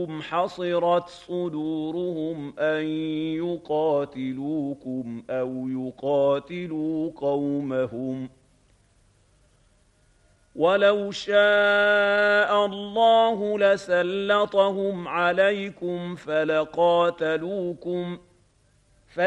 أنهم حصرت صدورهم أن يقاتلوكم أو يقاتلوا قومهم ولو شاء الله لسلطهم عليكم فلقاتلوكم